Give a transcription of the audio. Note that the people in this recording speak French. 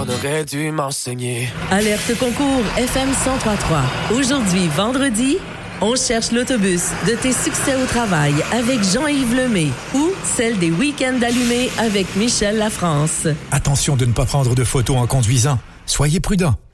aurait dû m'enseigner. Alerte concours FM 103.3. Aujourd'hui, vendredi, on cherche l'autobus de tes succès au travail avec Jean-Yves Lemay ou celle des week-ends allumés avec Michel Lafrance. Attention de ne pas prendre de photos en conduisant. Soyez prudents.